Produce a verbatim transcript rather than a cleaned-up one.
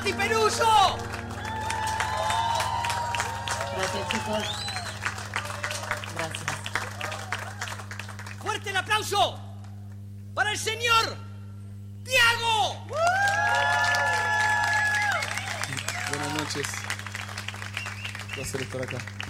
Mati Peruso. Gracias, chicos. Gracias. Fuerte el aplauso para el señor Tiago. Buenas noches. Un placer estar acá.